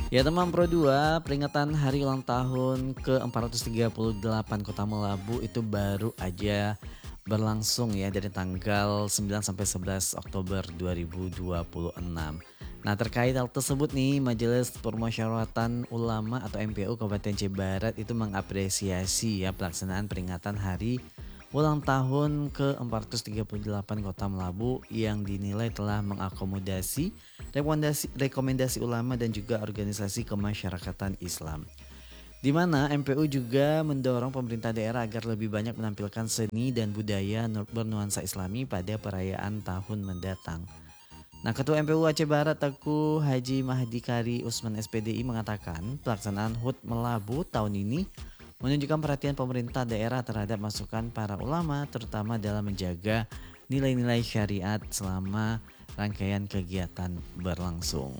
Ya teman Pro 2, peringatan hari ulang tahun ke-438 Kota Melabu itu baru aja berlangsung ya dari tanggal 9 sampai 11 Oktober 2026. Nah terkait hal tersebut nih, Majelis Permusyawaratan Ulama atau MPU Kabupaten Aceh Barat itu mengapresiasi ya pelaksanaan peringatan hari ulang tahun ke-438 Kota Melabu yang dinilai telah mengakomodasi rekomendasi ulama dan juga organisasi kemasyarakatan Islam. Di mana MPU juga mendorong pemerintah daerah agar lebih banyak menampilkan seni dan budaya bernuansa Islami pada perayaan tahun mendatang. Nah, Ketua MPU Aceh Barat Teguh Haji Mahdi Kari Usman SPDI mengatakan pelaksanaan HUT Melabu tahun ini menunjukkan perhatian pemerintah daerah terhadap masukan para ulama terutama dalam menjaga nilai-nilai syariat selama rangkaian kegiatan berlangsung.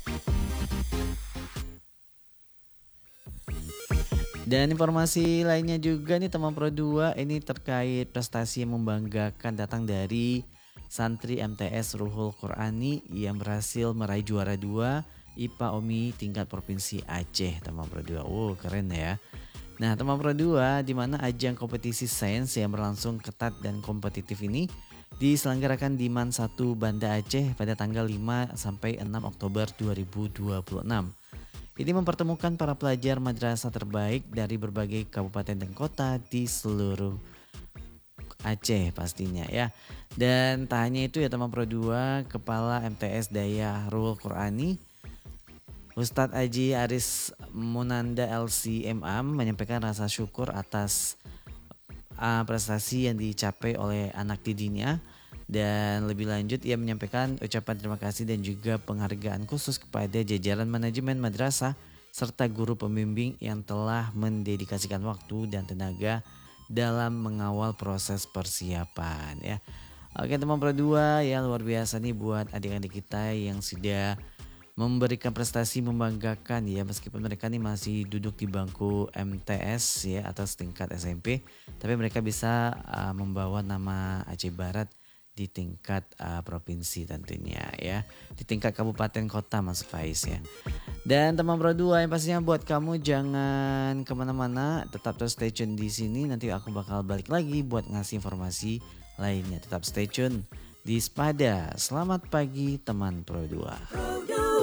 Dan informasi lainnya juga nih teman Pro 2 ini terkait prestasi yang membanggakan datang dari santri MTS Ruhul Qurani yang berhasil meraih juara 2 IPA OMI tingkat provinsi Aceh teman Pro 2. Keren ya. Nah, teman Pro 2 di mana ajang kompetisi sains yang berlangsung ketat dan kompetitif ini diselenggarakan di MAN 1 Banda Aceh pada tanggal 5 sampai 6 Oktober 2026. Ini mempertemukan para pelajar madrasah terbaik dari berbagai kabupaten dan kota di seluruh Aceh pastinya ya. Dan tak hanya itu ya teman Pro 2, Kepala MTS Daya Ruhul Qurani Ustadz Haji Aris Munanda LCMA menyampaikan rasa syukur atas prestasi yang dicapai oleh anak didiknya dan lebih lanjut ia menyampaikan ucapan terima kasih dan juga penghargaan khusus kepada jajaran manajemen madrasah serta guru pembimbing yang telah mendedikasikan waktu dan tenaga dalam mengawal proses persiapan ya. Oke teman Pro 2 ya luar biasa nih buat adik-adik kita yang sudah memberikan prestasi membanggakan ya meskipun mereka nih masih duduk di bangku MTS ya atau setingkat SMP tapi mereka bisa membawa nama Aceh Barat di tingkat provinsi tentunya ya di tingkat kabupaten kota Mas Faiz ya. Dan teman Pro 2 yang pastinya buat kamu jangan kemana-mana tetap terus stay tune di sini nanti aku bakal balik lagi buat ngasih informasi lainnya tetap stay tune di Spada. Selamat pagi teman Pro 2.